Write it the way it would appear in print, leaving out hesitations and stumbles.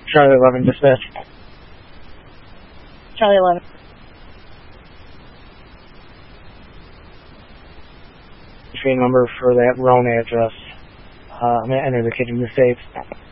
Charlie 11 dispatch. Charlie 11. Entry number for that Roan address. I'm going to enter the kitchen mistakes.